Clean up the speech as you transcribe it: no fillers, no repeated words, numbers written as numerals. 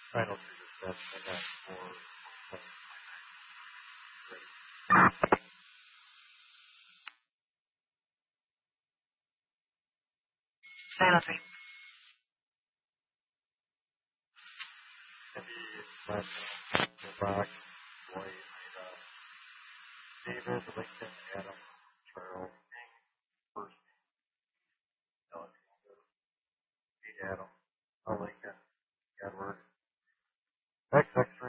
Final trigger steps in that for Final three. can be Glenn, Brock, Dwight, David, Lincoln, Adam, Charles, First, Adam, Lincoln, Edward, XX